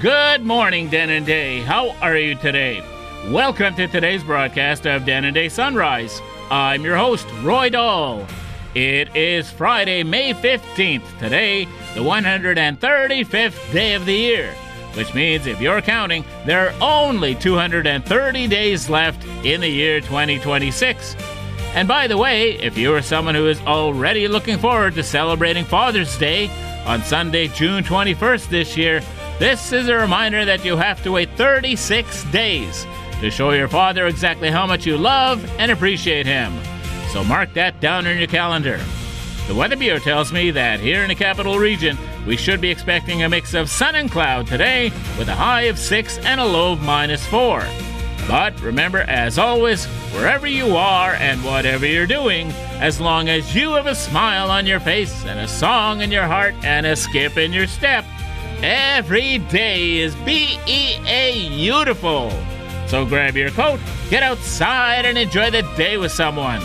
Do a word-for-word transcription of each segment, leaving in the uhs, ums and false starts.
Good morning, Denendeh. How are you today? Welcome to today's broadcast of Denendeh Sunrise. I'm your host, Roy Dahl. It is Friday, May fifteenth. Today, the one hundred thirty-fifth day of the year, which means if you're counting, there are only two hundred thirty days left in the year twenty twenty-six. And by the way, if you are someone who is already looking forward to celebrating Father's Day on Sunday, June twenty-first this year, this is a reminder that you have to wait thirty-six days to show your father exactly how much you love and appreciate him. So mark that down in your calendar. The Weather Bureau tells me that here in the capital region, we should be expecting a mix of sun and cloud today with a high of six and a low of minus four. But remember, as always, wherever you are and whatever you're doing, as long as you have a smile on your face and a song in your heart and a skip in your step, every day is B E A beautiful. So grab your coat, get outside, and enjoy the day with someone.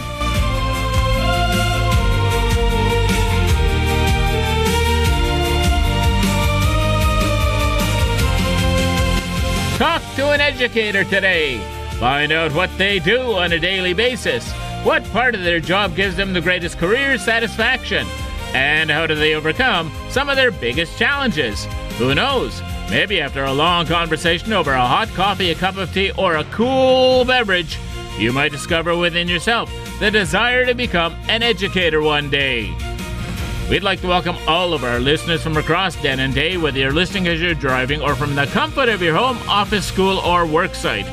Talk to an educator today. Find out what they do on a daily basis, what part of their job gives them the greatest career satisfaction, and how do they overcome some of their biggest challenges. Who knows? Maybe after a long conversation over a hot coffee, a cup of tea, or a cool beverage, you might discover within yourself the desire to become an educator one day. We'd like to welcome all of our listeners from across Denendeh, whether you're listening as you're driving or from the comfort of your home, office, school, or work site.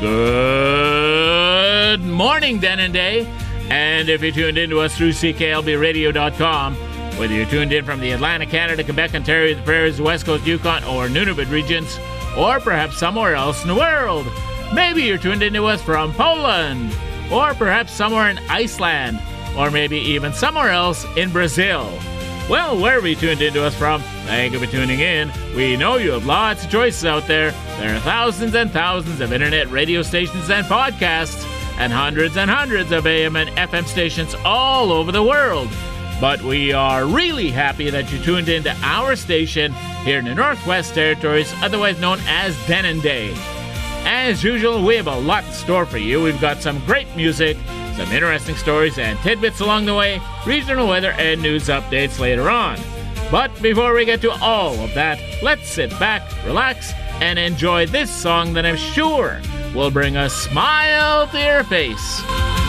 Good morning, Denendeh. And if you're tuned in to us through C K L B radio dot com, whether you're tuned in from the Atlantic, Canada, Quebec, Ontario, the Prairies, the West Coast, Yukon, or Nunavut regions, or perhaps somewhere else in the world. Maybe you're tuned in to us from Poland, or perhaps somewhere in Iceland, or maybe even somewhere else in Brazil. Well, wherever you tuned into us from, thank you for tuning in. We know you have lots of choices out there. There are thousands and thousands of internet radio stations and podcasts, and hundreds and hundreds of A M and F M stations all over the world. But we are really happy that you tuned into our station here in the Northwest Territories, otherwise known as Denendeh. As usual, we have a lot in store for you. We've got some great music, some interesting stories and tidbits along the way, regional weather and news updates later on. But before we get to all of that, let's sit back, relax, and enjoy this song that I'm sure will bring a smile to your face.